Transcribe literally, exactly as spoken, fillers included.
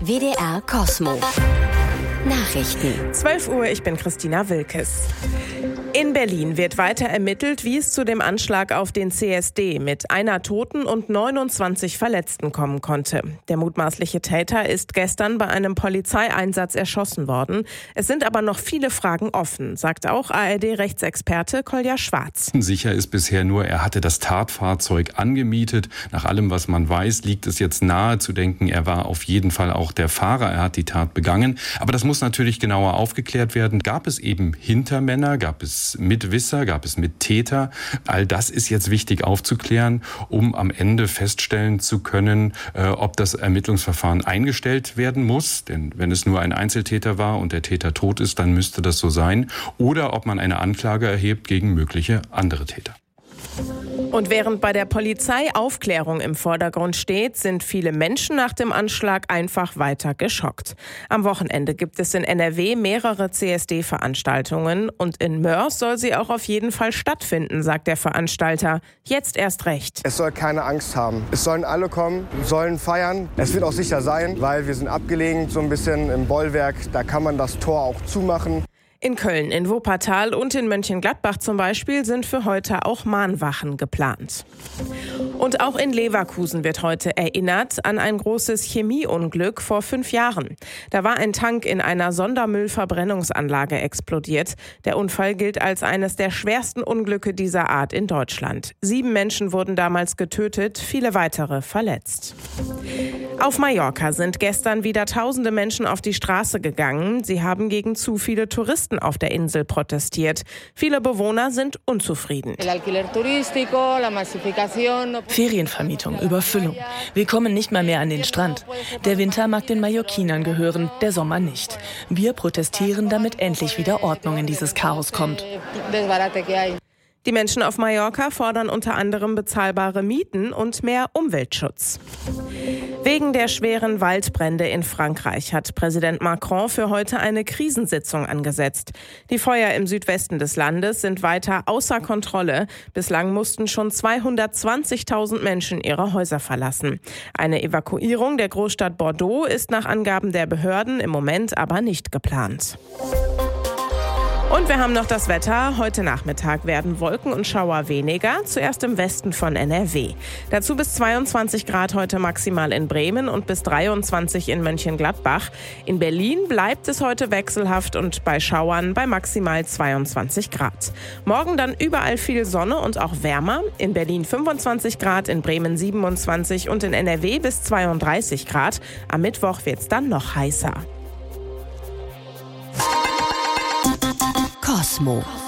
W D R Cosmo. Nachrichten. zwölf Uhr, ich bin Christina Wilkes. In Berlin wird weiter ermittelt, wie es zu dem Anschlag auf den C S D mit einer Toten und neunundzwanzig Verletzten kommen konnte. Der mutmaßliche Täter ist gestern bei einem Polizeieinsatz erschossen worden. Es sind aber noch viele Fragen offen, sagt auch A R D-Rechtsexperte Kolja Schwarz. Sicher ist bisher nur, er hatte das Tatfahrzeug angemietet. Nach allem, was man weiß, liegt es jetzt nahe zu denken, er war auf jeden Fall auch der Fahrer. Er hat die Tat begangen. Aber das muss natürlich genauer aufgeklärt werden. Gab es eben Hintermänner? Gab es Mitwisser? Gab es Mittäter? All das ist jetzt wichtig aufzuklären, um am Ende feststellen zu können, äh, ob das Ermittlungsverfahren eingestellt werden muss. Denn wenn es nur ein Einzeltäter war und der Täter tot ist, dann müsste das so sein. Oder ob man eine Anklage erhebt gegen mögliche andere Täter. Und während bei der Polizei Aufklärung im Vordergrund steht, sind viele Menschen nach dem Anschlag einfach weiter geschockt. Am Wochenende gibt es in N R W mehrere C S D-Veranstaltungen und in Moers soll sie auch auf jeden Fall stattfinden, sagt der Veranstalter. Jetzt erst recht. Es soll keine Angst haben. Es sollen alle kommen, sollen feiern. Es wird auch sicher sein, weil wir sind abgelegen, so ein bisschen im Bollwerk. Da kann man das Tor auch zumachen. In Köln, in Wuppertal und in Mönchengladbach zum Beispiel sind für heute auch Mahnwachen geplant. Und auch in Leverkusen wird heute erinnert an ein großes Chemieunglück vor fünf Jahren. Da war ein Tank in einer Sondermüllverbrennungsanlage explodiert. Der Unfall gilt als eines der schwersten Unglücke dieser Art in Deutschland. Sieben Menschen wurden damals getötet, viele weitere verletzt. Auf Mallorca sind gestern wieder tausende Menschen auf die Straße gegangen. Sie haben gegen zu viele Touristen auf der Insel protestiert. Viele Bewohner sind unzufrieden. Ferienvermietung, Überfüllung. Wir kommen nicht mal mehr an den Strand. Der Winter mag den Mallorquinern gehören, der Sommer nicht. Wir protestieren, damit endlich wieder Ordnung in dieses Chaos kommt. Die Menschen auf Mallorca fordern unter anderem bezahlbare Mieten und mehr Umweltschutz. Wegen der schweren Waldbrände in Frankreich hat Präsident Macron für heute eine Krisensitzung angesetzt. Die Feuer im Südwesten des Landes sind weiter außer Kontrolle. Bislang mussten schon zweihundertzwanzigtausend Menschen ihre Häuser verlassen. Eine Evakuierung der Großstadt Bordeaux ist nach Angaben der Behörden im Moment aber nicht geplant. Und wir haben noch das Wetter. Heute Nachmittag werden Wolken und Schauer weniger, zuerst im Westen von N R W. Dazu bis zweiundzwanzig Grad heute maximal in Bremen und bis dreiundzwanzig in Mönchengladbach. In Berlin bleibt es heute wechselhaft und bei Schauern bei maximal zweiundzwanzig Grad. Morgen dann überall viel Sonne und auch wärmer. In Berlin fünfundzwanzig Grad, in Bremen siebenundzwanzig und in N R W bis zweiunddreißig Grad. Am Mittwoch wird es dann noch heißer. Cosmo.